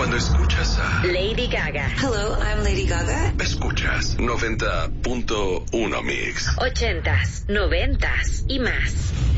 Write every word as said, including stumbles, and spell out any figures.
Cuando escuchas a Lady Gaga. Hello, I'm Lady Gaga. Escuchas noventa punto uno Mix. Ochentas, noventas y más.